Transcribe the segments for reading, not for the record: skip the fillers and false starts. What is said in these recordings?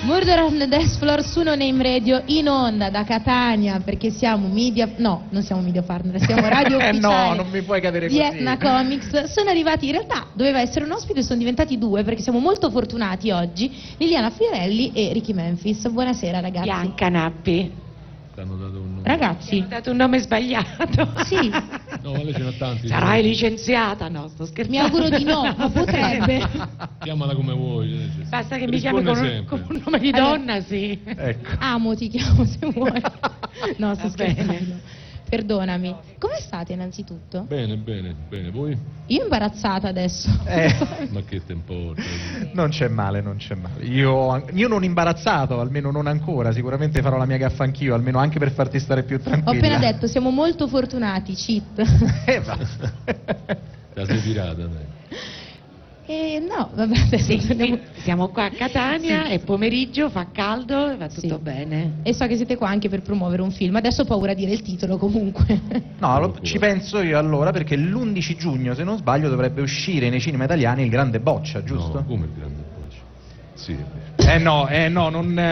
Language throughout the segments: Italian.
Murder on the Dance Floor su No Name Radio, in onda da Catania, perché siamo media... No, non siamo media partner, siamo radio ufficiale. No, non mi puoi cadere di così. Etna Comics. Sono arrivati, in realtà doveva essere un ospite, sono diventati due, perché siamo molto fortunati oggi. Liliana Fiorelli e Ricky Memphis. Buonasera ragazzi. Bianca Nappi. Hanno dato un nome. Ragazzi. Hanno dato un nome sbagliato. Sì. No, ma lei ce n'ha tanti. Sarai licenziata? No, sto scherzando. Mi auguro di no, ma potrebbe. Chiamala come vuoi. Basta che mi chiami Risponde con sempre. un nome di donna, sì. Ecco. Amo, ti chiamo se vuoi. No, sto Va bene. scherzando. Perdonami. Come state innanzitutto? Bene, bene, bene. Voi? Io imbarazzata adesso. Ma che te importa? Non c'è male, non c'è male. Io non imbarazzato, almeno non ancora. Sicuramente farò la mia gaffa anch'io, almeno anche per farti stare più Ho tranquilla. appena detto, siamo molto fortunati, cheat. Va. Te la sei tirata, dai. No, vabbè, adesso torniamo- Siamo qua a Catania, è pomeriggio, fa caldo, va tutto Sì. bene. E so che siete qua anche per promuovere un film. Adesso ho paura a dire il titolo comunque. No, ci penso io allora, perché l'11 giugno, se non sbaglio, dovrebbe uscire nei cinema italiani Il Grande Boccia, giusto? No, come il grande Boccia? Sì, è No,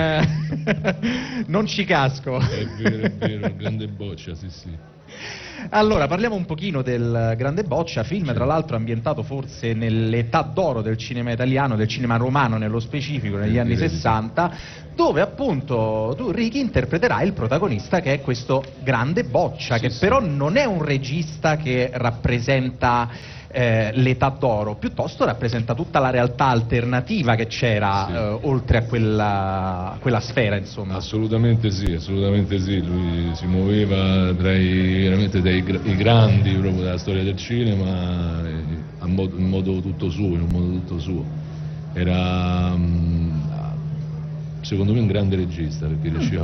non ci casco. vero, il grande Boccia, sì, sì. Allora, parliamo un pochino del Grande Boccia, film tra l'altro ambientato forse nell'età d'oro del cinema italiano, del cinema romano nello specifico, negli anni direi di sì. 60, dove appunto tu, Ricky, interpreterai il protagonista che è questo Grande Boccia, Sì, che sì. però non è un regista che rappresenta l'età d'oro, piuttosto rappresenta tutta la realtà alternativa che c'era Sì. oltre a quella sfera, insomma. Assolutamente sì, lui si muoveva veramente dai i grandi proprio della storia del cinema in modo tutto suo, era secondo me un grande regista perché riusciva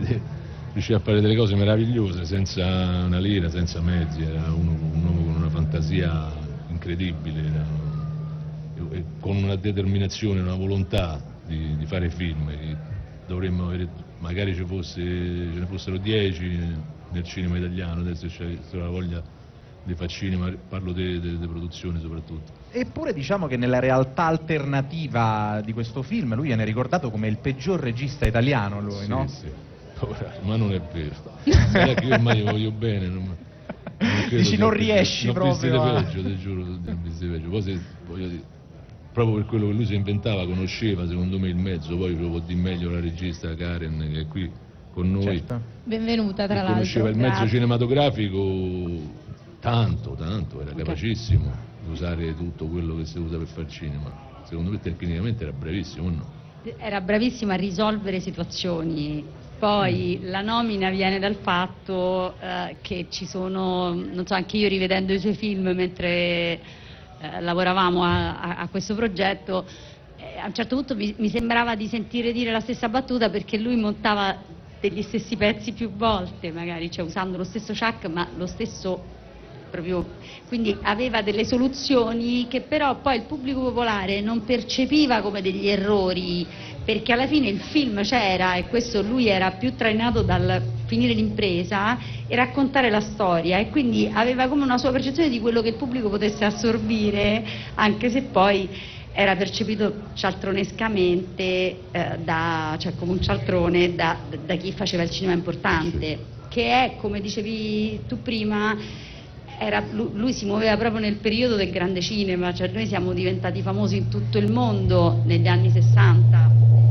a fare delle cose meravigliose senza una lira, senza mezzi, era un uomo con una fantasia incredibile, e con una determinazione, una volontà di fare film. E dovremmo avere, magari ce ne fossero 10 nel cinema italiano, adesso c'è la voglia di fare cinema, parlo di produzione soprattutto. Eppure diciamo che nella realtà alternativa di questo film lui viene ricordato come il peggior regista italiano, lui, Sì, no? sì. Poveraccio, ma non è vero. Guarda che io ormai gli voglio bene, non credo Dici, di- non riesci ne ho viste proprio a- di peggio, ti giuro, ne ho viste di peggio. Poi voglio dire, proprio per quello che lui si inventava, conosceva secondo me il mezzo, poi lo può dire meglio la regista Karen che è qui con noi. Certo. Benvenuta tra Che l'altro. conosceva il mezzo Grazie. cinematografico tanto, era capacissimo di usare tutto quello che si usa per fare cinema. Secondo me tecnicamente era bravissimo, no? Era bravissimo a risolvere situazioni. Poi la nomina viene dal fatto che ci sono, non so, anche io rivedendo i suoi film mentre lavoravamo a questo progetto, a un certo punto mi sembrava di sentire dire la stessa battuta, perché lui montava degli stessi pezzi più volte, magari, cioè usando lo stesso chuck ma lo stesso proprio, quindi aveva delle soluzioni che però poi il pubblico popolare non percepiva come degli errori, perché alla fine il film c'era, e questo lui era più trainato dal finire l'impresa e raccontare la storia, e quindi aveva come una sua percezione di quello che il pubblico potesse assorbire, anche se poi era percepito cialtronescamente cioè come un cialtrone da chi faceva il cinema importante, che è, come dicevi tu prima, lui si muoveva proprio nel periodo del grande cinema, cioè noi siamo diventati famosi in tutto il mondo negli anni 60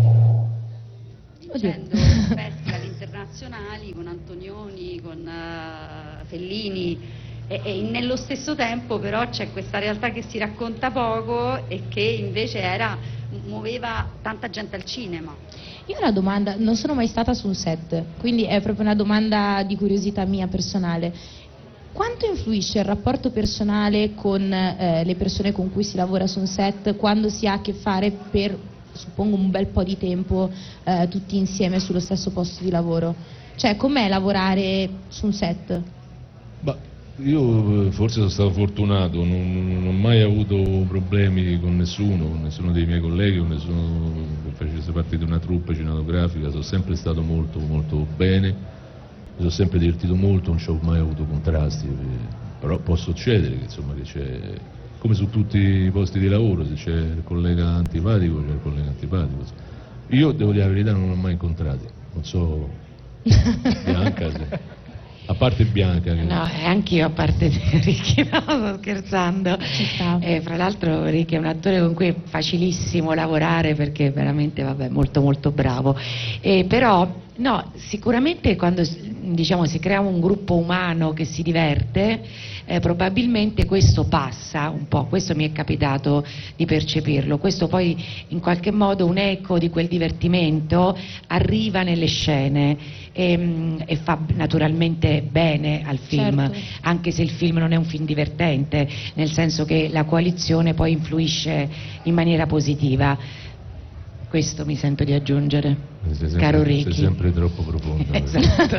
vincendo festival internazionali con Antonioni, con Fellini, e nello stesso tempo però c'è questa realtà che si racconta poco e che invece muoveva tanta gente al cinema. Io ho una domanda, non sono mai stata su un set, quindi è proprio una domanda di curiosità mia personale. Quanto influisce il rapporto personale con le persone con cui si lavora su un set quando si ha a che fare per, suppongo, un bel po' di tempo tutti insieme sullo stesso posto di lavoro? Cioè, com'è lavorare su un set? Bah, io forse sono stato fortunato, non ho mai avuto problemi con nessuno dei miei colleghi, con nessuno che facesse parte di una troupe cinematografica. Sono sempre stato molto molto bene, mi sono sempre divertito molto, non ci ho mai avuto contrasti, però può succedere che, insomma, che c'è, come su tutti i posti di lavoro, se c'è il collega antipatico c'è il collega antipatico. Io devo dire la verità, non l'ho mai incontrati, non so Bianca a parte Bianca che... No, e anch'io a parte di Ricky, no, sto scherzando. Ci sta. Fra l'altro Ricky è un attore con cui è facilissimo lavorare perché è veramente, vabbè, molto molto bravo. Però no, sicuramente quando diciamo si crea un gruppo umano che si diverte, probabilmente questo passa un po', questo mi è capitato di percepirlo, questo poi in qualche modo un eco di quel divertimento arriva nelle scene e fa naturalmente bene al film, Certo. anche se il film non è un film divertente, nel senso che la coalizione poi influisce in maniera positiva. Questo mi sento di aggiungere, caro Ricky. Sei sempre troppo profondo. Esatto.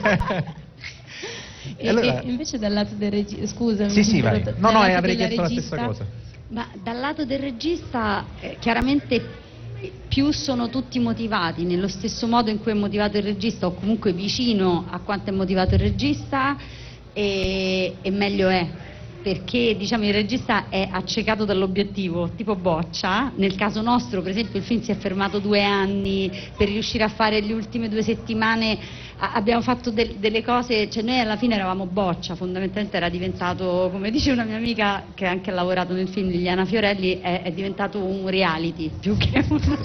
Allora- E invece dal lato del regista, scusami. Sì, vai. dal No, lato avrei della chiesto la regista, stessa cosa. Ma dal lato del regista, chiaramente più sono tutti motivati, nello stesso modo in cui è motivato il regista o comunque vicino a quanto è motivato il regista, e meglio è. Perché diciamo il regista è accecato dall'obiettivo, tipo Boccia. Nel caso nostro, per esempio, il film si è fermato 2 anni per riuscire a fare le ultime 2 settimane. Abbiamo fatto delle cose, cioè noi alla fine eravamo Boccia, fondamentalmente era diventato, come dice una mia amica che anche ha lavorato nel film, Liliana Fiorelli, è diventato un reality più che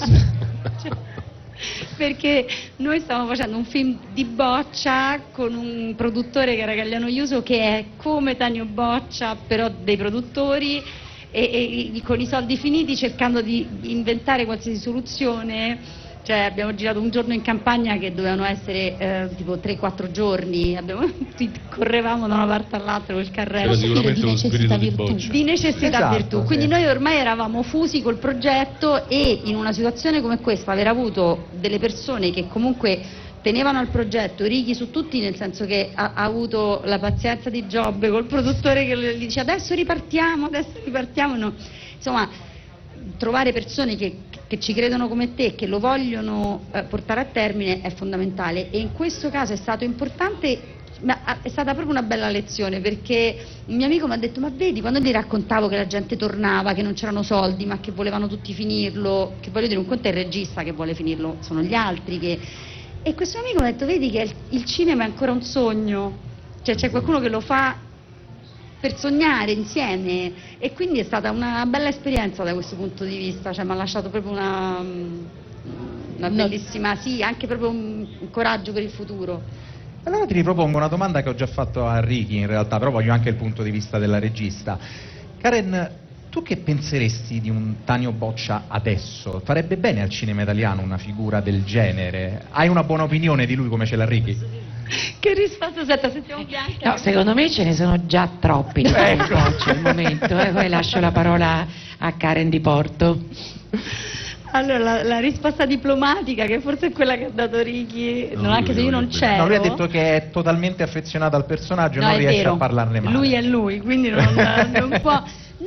perché noi stavamo facendo un film di Boccia con un produttore che era Gagliano Iuso, che è come Tanio Boccia però dei produttori, e con i soldi finiti cercando di inventare qualsiasi soluzione. Cioè abbiamo girato un giorno in campagna che dovevano essere tipo 3-4 giorni, correvamo da una parte all'altra col carrello. C'era sicuramente Di lo necessità spirito di virtù. Boccia. Di necessità Esatto, virtù, sì. quindi noi ormai eravamo fusi col progetto, e in una situazione come questa aver avuto delle persone che comunque tenevano al progetto, Ricky su tutti, nel senso che ha avuto la pazienza di Giobbe col produttore che gli dice adesso ripartiamo, no. Insomma, trovare persone che ci credono come te, che lo vogliono portare a termine, è fondamentale, e in questo caso è stato importante. Ma è stata proprio una bella lezione, perché un mio amico mi ha detto: ma vedi, quando gli raccontavo che la gente tornava, che non c'erano soldi, ma che volevano tutti finirlo, che voglio dire, un conto è il regista che vuole finirlo, sono gli altri che... E questo mio amico mi ha detto: vedi che il cinema è ancora un sogno, cioè c'è qualcuno che lo fa per sognare insieme, e quindi è stata una bella esperienza da questo punto di vista, cioè mi ha lasciato proprio una bellissima, sì, anche proprio un coraggio per il futuro. Allora ti ripropongo una domanda che ho già fatto a Ricky, in realtà, però voglio anche il punto di vista della regista. Karen, tu che penseresti di un Tanio Boccia adesso? Farebbe bene al cinema italiano una figura del genere? Hai una buona opinione di lui come ce l'ha Ricky? Che risposta, aspetta, sentiamo Bianca. No, secondo me ce ne sono già troppi di Boccia al momento, poi lascio la parola a Karen Di Porto. Allora, la risposta diplomatica, che forse è quella che ha dato Ricky, No, anche se io non c'ero. No, lui ha detto che è totalmente affezionato al personaggio e No, non è riesce vero. a parlarne male. Lui è lui, quindi non può.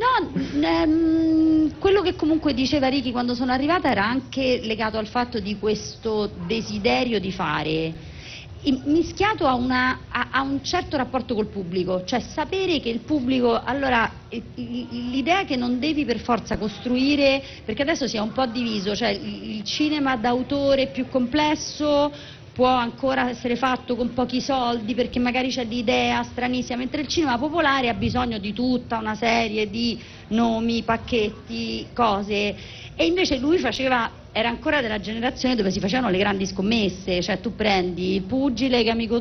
No, quello che comunque diceva Ricky quando sono arrivata era anche legato al fatto di questo desiderio di fare, mischiato a un certo rapporto col pubblico, cioè sapere che il pubblico, allora l'idea che non devi per forza costruire, perché adesso si è un po' diviso, cioè il cinema d'autore più complesso può ancora essere fatto con pochi soldi perché magari c'è l'idea stranissima, mentre il cinema popolare ha bisogno di tutta una serie di nomi, pacchetti, cose, e invece lui era ancora della generazione dove si facevano le grandi scommesse, cioè tu prendi il pugile che è amico